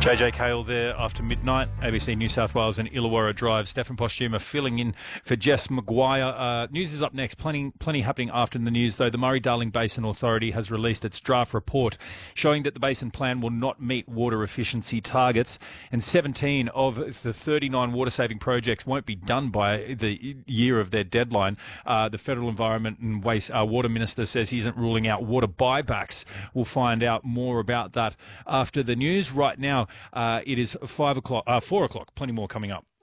JJ Cale there after midnight. ABC New South Wales and Illawarra Drive. Stefan Postuma filling in for Jess Maguire. News is up next. Plenty happening after the news, though. The Murray-Darling Basin Authority has released its draft report showing that the basin plan will not meet water efficiency targets, and 17 of the 39 water-saving projects won't be done by the year of their deadline. The Federal Environment and Water Minister says he isn't ruling out water buybacks. We'll find out more about that after the news. Right now, it is 4 o'clock. Plenty more coming up.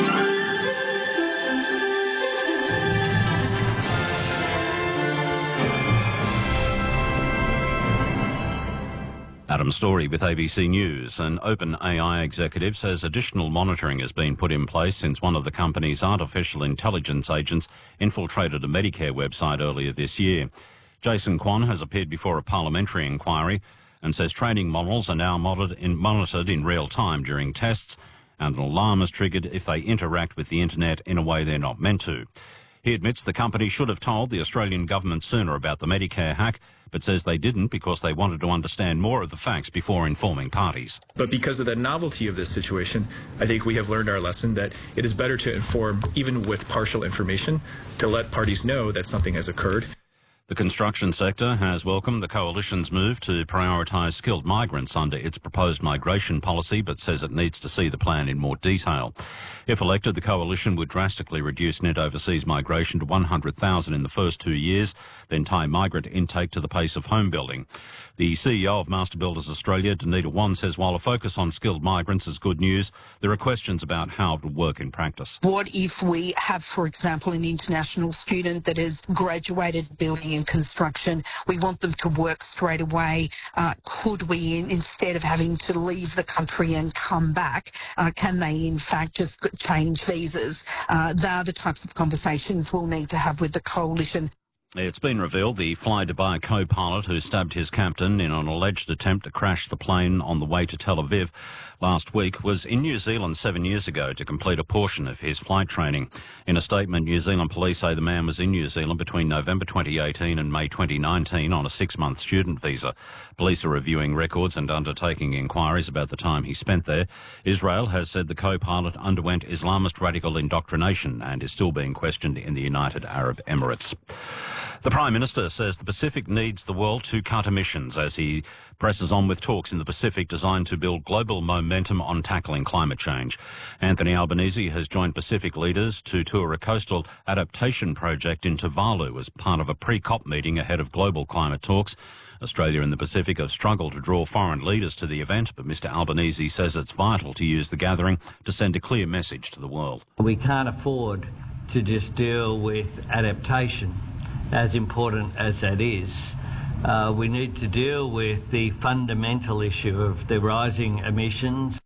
Adam Story with ABC News. An OpenAI executive says additional monitoring has been put in place since one of the company's artificial intelligence agents infiltrated a Medicare website earlier this year. Jason Kwan has appeared before a parliamentary inquiry and says training models are now monitored in real time during tests, and an alarm is triggered if they interact with the internet in a way they're not meant to. He admits the company should have told the Australian government sooner about the Medicare hack, but says they didn't because they wanted to understand more of the facts before informing parties. But because of the novelty of this situation, I think we have learned our lesson that it is better to inform, even with partial information, to let parties know that something has occurred. The construction sector has welcomed the Coalition's move to prioritise skilled migrants under its proposed migration policy, but says it needs to see the plan in more detail. If elected, the Coalition would drastically reduce net overseas migration to 100,000 in the first 2 years, then tie migrant intake to the pace of home building. The CEO of Master Builders Australia, Danita Wan, says while a focus on skilled migrants is good news, there are questions about how it will work in practice. What if we have, for example, an international student that has graduated building and construction? We want them to work straight away. Could we, instead of having to leave the country and come back, can they in fact just change visas? They're the types of conversations we'll need to have with the Coalition. It's been revealed the Fly Dubai co-pilot who stabbed his captain in an alleged attempt to crash the plane on the way to Tel Aviv last week was in New Zealand 7 years ago to complete a portion of his flight training. In a statement, New Zealand police say the man was in New Zealand between November 2018 and May 2019 on a 6-month student visa. Police are reviewing records and undertaking inquiries about the time he spent there. Israel has said the co-pilot underwent Islamist radical indoctrination and is still being questioned in the United Arab Emirates. The Prime Minister says the Pacific needs the world to cut emissions as he presses on with talks in the Pacific designed to build global momentum on tackling climate change. Anthony Albanese has joined Pacific leaders to tour a coastal adaptation project in Tuvalu as part of a pre-COP meeting ahead of global climate talks. Australia and the Pacific have struggled to draw foreign leaders to the event, but Mr Albanese says it's vital to use the gathering to send a clear message to the world. We can't afford to just deal with adaptation, as important as that is. We need to deal with the fundamental issue of the rising emissions.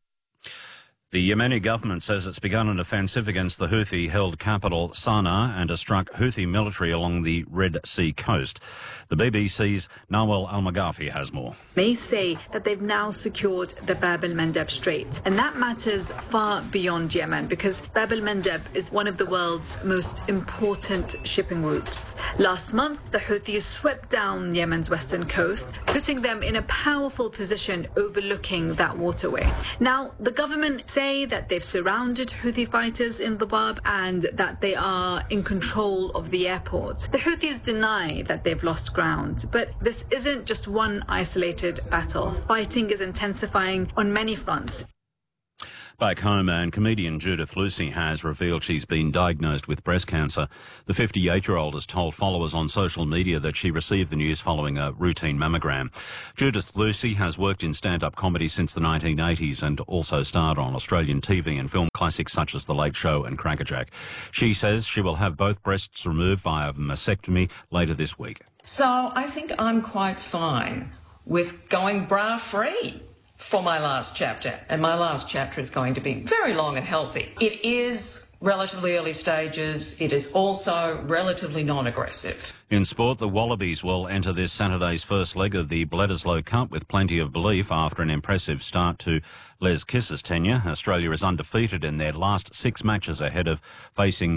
The Yemeni government says it's begun an offensive against the Houthi-held capital Sana'a and has struck Houthi military along the Red Sea coast. The BBC's Nawal Al-Maghafi has more. They say that they've now secured the Bab el-Mandeb Strait, and that matters far beyond Yemen because Bab el-Mandeb is one of the world's most important shipping routes. Last month, the Houthis swept down Yemen's western coast, putting them in a powerful position overlooking that waterway. Now, the government say that they've surrounded Houthi fighters in the Bab and that they are in control of the airport. The Houthis deny that they've lost ground, but this isn't just one isolated battle. Fighting is intensifying on many fronts. Back home, and comedian Judith Lucy has revealed she's been diagnosed with breast cancer. The 58-year-old has told followers on social media that she received the news following a routine mammogram. Judith Lucy has worked in stand-up comedy since the 1980s and also starred on Australian TV and film classics such as The Late Show and Crackerjack. She says she will have both breasts removed via mastectomy later this week. So I think I'm quite fine with going bra-free for my last chapter, and my last chapter is going to be very long and healthy. It is relatively early stages. It is also relatively non-aggressive. In sport, the Wallabies will enter this Saturday's first leg of the Bledisloe Cup with plenty of belief after an impressive start to Les Kiss's tenure. Australia is undefeated in their last 6 matches ahead of facing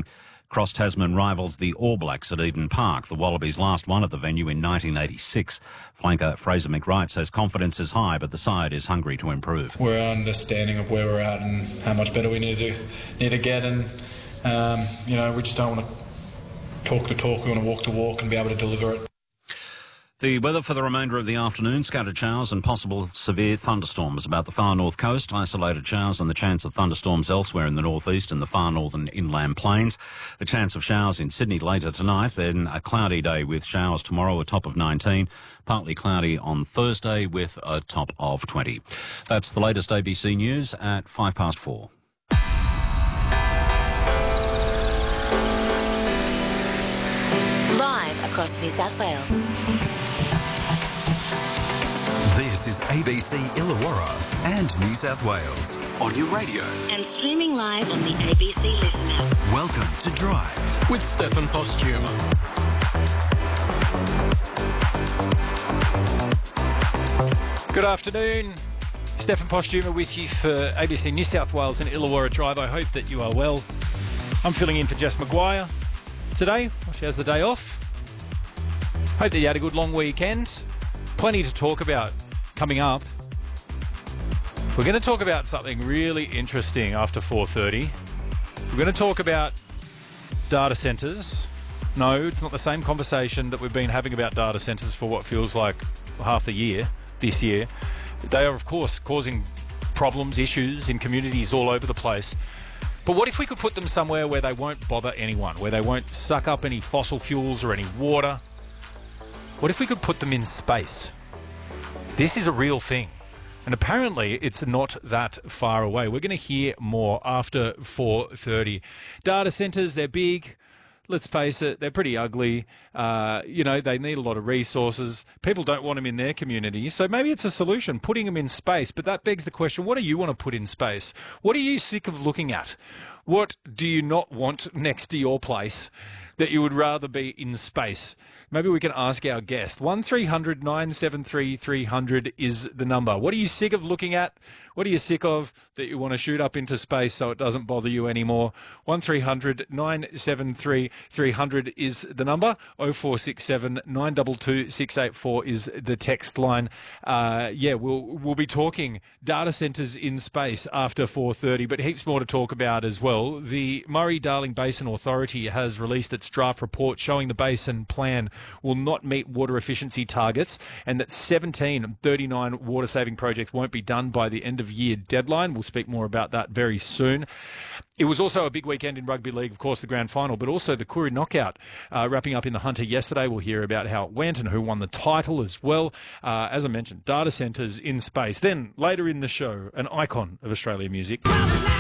Cross Tasman rivals the All Blacks at Eden Park. The Wallabies last won at the venue in 1986. Flanker Fraser McWright says confidence is high, but the side is hungry to improve. We're understanding of where we're at and how much better we need to get, and we just don't want to talk the talk. We want to walk the walk and be able to deliver it. The weather for the remainder of the afternoon, scattered showers and possible severe thunderstorms about the far north coast, isolated showers and the chance of thunderstorms elsewhere in the northeast and the far northern inland plains. The chance of showers in Sydney later tonight, then a cloudy day with showers tomorrow, a top of 19, partly cloudy on Thursday with a top of 20. That's the latest ABC News at 4:05. Live across New South Wales. This is ABC Illawarra and New South Wales. On your radio. And streaming live on the ABC Listen app. Welcome to Drive with Stefan Postuma. Good afternoon. Stefan Postuma with you for ABC New South Wales and Illawarra Drive. I hope that you are well. I'm filling in for Jess Maguire today. She has the day off. Hope that you had a good long weekend. Plenty to talk about coming up. We're going to talk about something really interesting after 4:30. We're going to talk about data centres. No, it's not the same conversation that we've been having about data centres for what feels like half the year, this year. They are, of course, causing problems, issues in communities all over the place. But what if we could put them somewhere where they won't bother anyone, where they won't suck up any fossil fuels or any water? What if we could put them in space? This is a real thing. And apparently it's not that far away. We're going to hear more after 4:30. Data centres, they're big. Let's face it, they're pretty ugly. They need a lot of resources. People don't want them in their community. So maybe it's a solution, putting them in space. But that begs the question, what do you want to put in space? What are you sick of looking at? What do you not want next to your place that you would rather be in space? Maybe we can ask our guest. 1300 973 300 is the number. What are you sick of looking at? What are you sick of that you want to shoot up into space so it doesn't bother you anymore? 1300 973 300 is the number. 0467 922 684 is the text line. We'll be talking data centres in space after 4:30, but heaps more to talk about as well. The Murray-Darling Basin Authority has released its draft report showing the basin plan will not meet water efficiency targets and that 39 water-saving projects won't be done by the end of year deadline. We'll speak more about that very soon. It was also a big weekend in rugby league, of course, the grand final, but also the Koori knockout wrapping up in the Hunter yesterday. We'll hear about how it went and who won the title as well. As I mentioned, data centres in space. Then later in the show, an icon of Australian music.